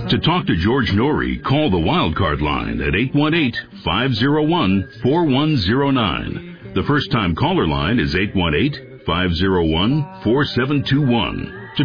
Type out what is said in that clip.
To talk to George Norrie, call the Wildcard line at 818-501-4109. The first-time caller line is 818-501-4721.